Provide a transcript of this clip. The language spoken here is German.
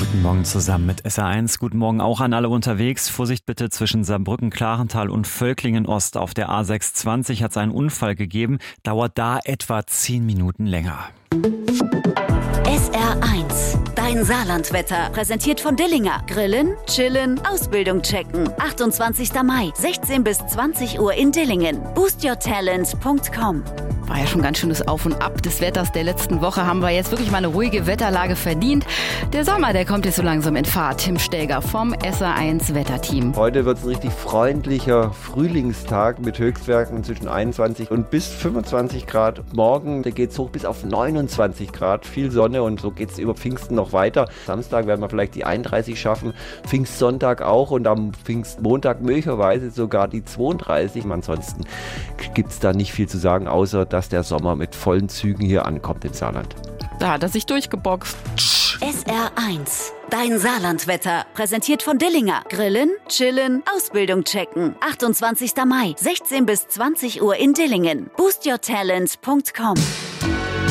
Guten Morgen zusammen mit SR1. Guten Morgen auch an alle unterwegs. Vorsicht bitte, zwischen Saarbrücken, Klarental und Völklingen Ost auf der A620 hat es einen Unfall gegeben. Dauert da etwa 10 Minuten länger. SR1, dein Saarlandwetter, präsentiert von Dillinger. Grillen, chillen, Ausbildung checken. 28. Mai, 16 bis 20 Uhr in Dillingen. boostyourtalent.com. War ja schon ganz schönes Auf und Ab des Wetters der letzten Woche. Haben wir jetzt wirklich mal eine ruhige Wetterlage verdient. Der Sommer, der kommt jetzt so langsam in Fahrt. Tim Stäger vom SR1 Wetterteam. Heute wird es ein richtig freundlicher Frühlingstag mit Höchstwerten zwischen 21 und bis 25 Grad. Morgen, da geht es hoch bis auf 29 Grad. Viel Sonne und so geht es über Pfingsten noch weiter. Samstag werden wir vielleicht die 31 schaffen. Pfingstsonntag auch und am Pfingstmontag möglicherweise sogar die 32. Ansonsten gibt es da nicht viel zu sagen, außer dass der Sommer mit vollen Zügen hier ankommt im Saarland. Da hat er sich durchgeboxt. SR1, dein Saarlandwetter, präsentiert von Dillinger. Grillen, chillen, Ausbildung checken. 28. Mai, 16 bis 20 Uhr in Dillingen. boostyourtalent.com.